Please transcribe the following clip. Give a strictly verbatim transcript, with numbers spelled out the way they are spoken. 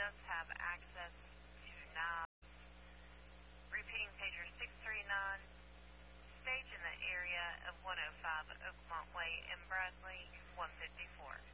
does have access to knobs. Repeating pager six three nine, stage in the area of one oh five Oakmont Way in Bradley, one fifty-four.